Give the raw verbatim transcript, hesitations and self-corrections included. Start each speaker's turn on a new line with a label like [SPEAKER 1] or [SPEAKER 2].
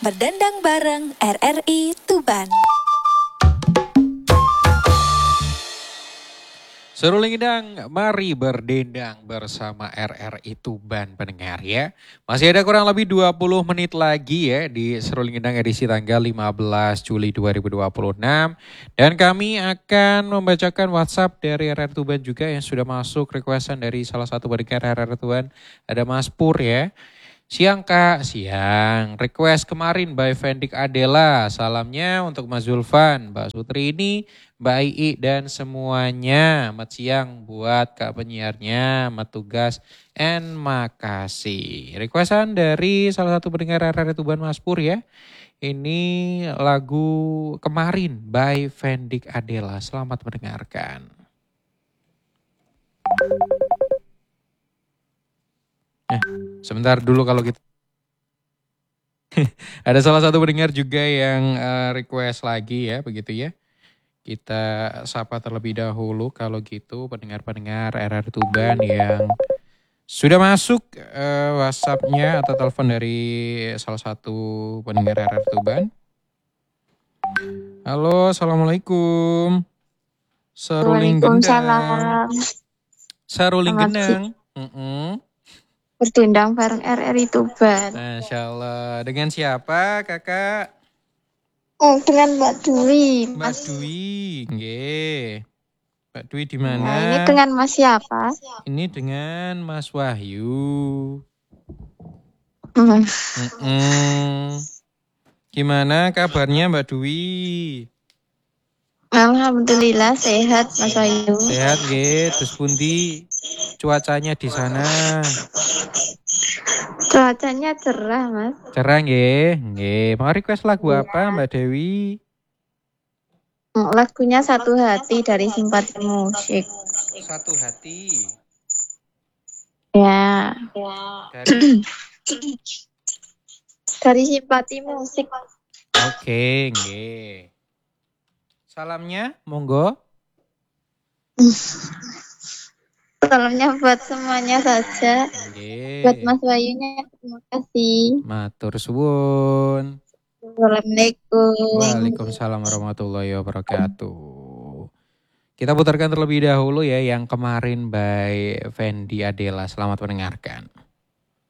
[SPEAKER 1] Berdendang bareng R R I Tuban.
[SPEAKER 2] Seruling Indang, mari berdendang bersama R R I Tuban pendengar ya. Masih ada kurang lebih dua puluh menit lagi ya di Seruling Indang edisi tanggal lima belas Juli dua ribu dua puluh enam. Dan kami akan membacakan WhatsApp dari R R I Tuban juga yang sudah masuk requestan dari salah satu pendengar R R I Tuban. Ada Mas Pur ya. Siang Kak, siang. Request kemarin by Fendik Adela. Salamnya untuk Mas Zulfan, Mbak Sutri ini, Mbak Ii dan semuanya. Selamat siang buat Kak penyiarnya, Mat tugas, and makasih. Requestan dari salah satu pendengar R R I Tuban Mas Pur ya. Ini lagu kemarin by Fendik Adela. Selamat mendengarkan. Eh, sebentar dulu kalau gitu. Ada salah satu pendengar juga yang uh, request lagi ya, begitu ya. Kita sapa terlebih dahulu kalau gitu pendengar-pendengar R R I Tuban yang sudah masuk uh, WhatsApp-nya atau telepon dari salah satu pendengar R R I Tuban. Halo, Assalamualaikum. Seruling gendang. Seruling gendang. Uh-uh.
[SPEAKER 3] Berdendang bareng R R I Tuban.
[SPEAKER 2] Masya Allah. Dengan siapa kakak?
[SPEAKER 3] Oh, dengan Mbak Dwi.
[SPEAKER 2] Mbak Dwi, nggih. Mbak Dwi di mana?
[SPEAKER 3] Nah, ini dengan Mas siapa?
[SPEAKER 2] Ini dengan Mas Wahyu.
[SPEAKER 3] Hmm.
[SPEAKER 2] Mm-mm. Gimana kabarnya Mbak Dwi?
[SPEAKER 3] Alhamdulillah sehat Mas Wahyu.
[SPEAKER 2] Sehat nggih. Terus pundi cuacanya di sana?
[SPEAKER 3] Cuacanya cerah, Mas.
[SPEAKER 2] Cerah nggih. Nggih. Mau request lagu apa Mbak Dewi?
[SPEAKER 3] Lagunya Satu Hati dari Simpati Musik.
[SPEAKER 2] Satu Hati.
[SPEAKER 3] Ya.
[SPEAKER 2] Dari
[SPEAKER 3] dari Simpati Musik.
[SPEAKER 2] Oke, nggih. Salamnya monggo.
[SPEAKER 3] Salamnya buat semuanya saja.
[SPEAKER 2] Nggih.
[SPEAKER 3] Buat Mas Wayunya terima kasih.
[SPEAKER 2] Matur suwun.
[SPEAKER 3] Assalamualaikum.
[SPEAKER 2] Waalaikumsalam warahmatullahi wabarakatuh. Kita putarkan terlebih dahulu ya yang kemarin by Fendi Adela. Selamat mendengarkan.